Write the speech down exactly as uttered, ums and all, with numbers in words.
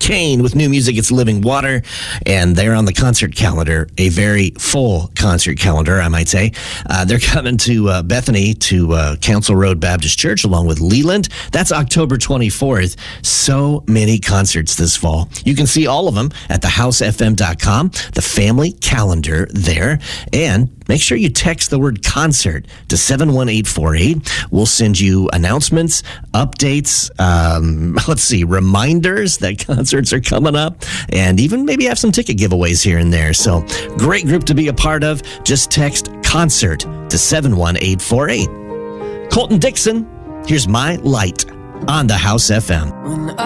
Kane with new music. It's Living Water, and they're on the concert calendar, a very full concert calendar, I might say. Uh, they're coming to uh, Bethany to uh, Council Road Baptist Church along with Leland. That's October twenty-fourth. So many concerts this fall. You can see all of them at the house f m dot com, the family calendar there, and make sure you text the word concert to seven one eight four eight. We'll send you announcements, updates, um, let's see, reminders that concerts are coming up, and even maybe have some ticket giveaways here and there. So great group to be a part of. Just text concert to seven one eight four eight. Colton Dixon, here's My Light on the House F M.